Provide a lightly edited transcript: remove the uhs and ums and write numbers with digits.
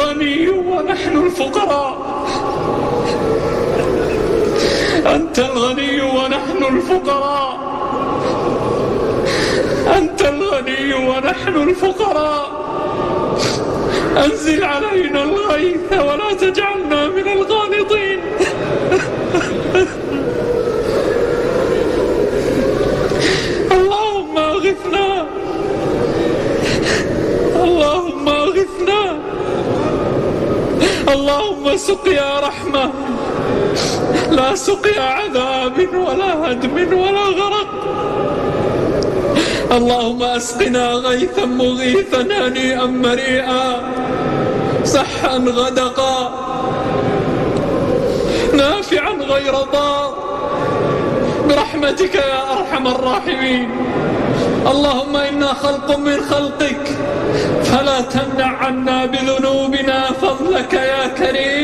الغني ونحن الفقراء، أنت الغني ونحن الفقراء، أنت الغني ونحن الفقراء. أنزل علينا الغيث ولا تجعلنا من القانطين. اللهم أغثنا، اللهم أغثنا، اللهم سقيا رحمة لا سقيا عذاب ولا هدم ولا غرق. اللهم أسقنا غيثا مغيثا هنيئا مريئا صحا غدقا نافعا غير ضار برحمتك يا أرحم الراحمين. اللهم إنا خلق من خلقك فلا تمنع عنا بذنوبنا فضلك يا كريم.